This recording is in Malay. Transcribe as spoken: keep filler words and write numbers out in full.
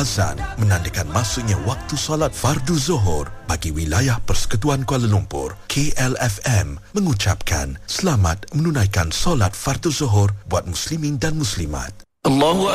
azan menandakan masuknya waktu solat fardu Zuhur bagi wilayah Persekutuan Kuala Lumpur. K L F M mengucapkan selamat menunaikan solat fardu Zuhur buat muslimin dan muslimat. Allahu